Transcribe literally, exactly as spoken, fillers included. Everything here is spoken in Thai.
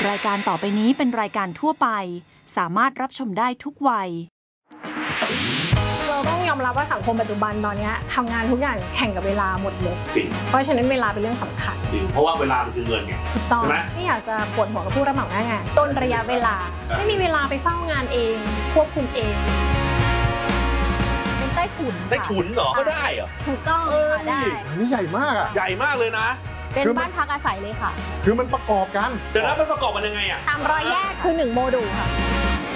รายการต่อไปนี้เป็นรายการทั่วไปสามารถรับชมได้ทุกวัยเราต้องยอมรับว่าสังคมปัจจุบันตอนนี้ทำงานทุกอย่างแข่งกับเวลาหมดเลยเพราะฉะนั้นเวลาเป็นเรื่องสำคัญจริงเพราะว่าเวลามันคือเงินไงถูกต้องไม่อยากจะปวดหัวกับผู้รับเหมาหน้างานต้นระยะเวลาไม่มีเวลาไปเฝ้างานเองควบคุมเองเป็นใต้ถุนใต้ถุนเหรอก็ได้เหรอถูกต้องค่ะได้อันนี้ใหญ่มากอ่ะใหญ่มากเลยนะเป็นบ้านพักอาศัยเลยค่ะคือมันประกอบกันเดี๋ยวนะมันประกอบมันยังไงอ่ะตามรอยแยกคือหนึ่งโมดูลค่ะ